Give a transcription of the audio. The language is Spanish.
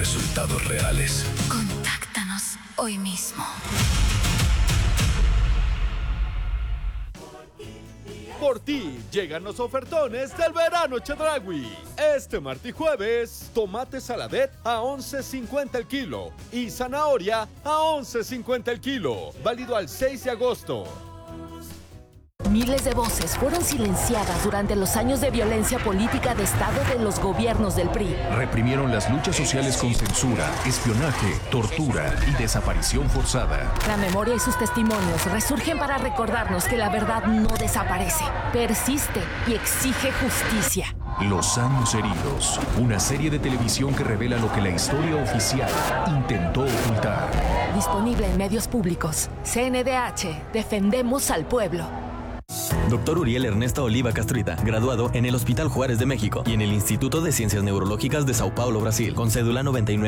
resultados reales. Contáctanos hoy mismo. Por ti llegan los ofertones del verano Chedraui. Este martes y jueves, tomate saladet a $11.50 el kilo y zanahoria a $11.50 el kilo. Válido al 6 de agosto. Miles de voces fueron silenciadas durante los años de violencia política de Estado de los gobiernos del PRI. Reprimieron las luchas sociales con censura, espionaje, tortura y desaparición forzada. La memoria y sus testimonios resurgen para recordarnos que la verdad no desaparece, persiste y exige justicia. Los años heridos, una serie de televisión que revela lo que la historia oficial intentó ocultar. Disponible en medios públicos. CNDH, defendemos al pueblo. Dr. Uriel Ernesto Oliva Castruita, graduado en el Hospital Juárez de México y en el Instituto de Ciencias Neurológicas de Sao Paulo, Brasil, con cédula 99.